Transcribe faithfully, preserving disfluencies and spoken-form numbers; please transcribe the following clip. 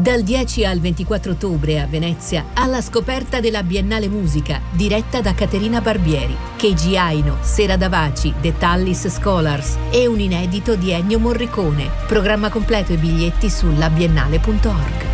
Dal dieci al ventiquattro ottobre a Venezia, alla scoperta della Biennale Musica, diretta da Caterina Barbieri. Keiji Aino, Sera Davaci, The Tallis Scholars e un inedito di Ennio Morricone. Programma completo e biglietti su labiennale punto org.